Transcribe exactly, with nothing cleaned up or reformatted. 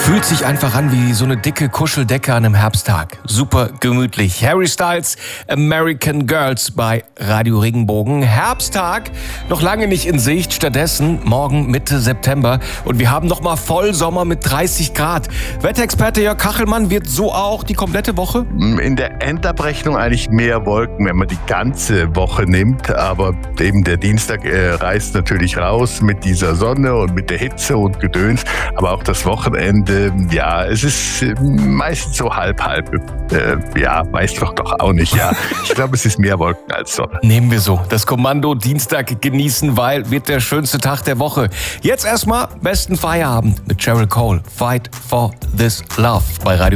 Fühlt sich einfach an wie so eine dicke Kuscheldecke an einem Herbsttag. Super gemütlich. Harry Styles, American Girls bei Radio Regenbogen. Herbsttag, noch lange nicht in Sicht. Stattdessen morgen Mitte September. Und wir haben noch mal Vollsommer mit dreißig Grad. Wetterexperte Jörg Kachelmann, wird so auch die komplette Woche? In der Endabrechnung eigentlich mehr Wolken, wenn man die ganze Woche nimmt. Aber eben der Dienstag äh, reißt natürlich raus mit dieser Sonne und mit der Hitze und Gedöns. Aber auch das Wochenende, ja, es ist meistens so halb-halb. Äh, ja, weiß doch doch auch nicht, ja. Ich glaube, es ist mehr Wolken als Sonne. Nehmen wir so. Das Kommando Dienstag genießen, weil wird der schönste Tag der Woche. Jetzt erstmal besten Feierabend mit Cheryl Cole. Fight for this love bei Radio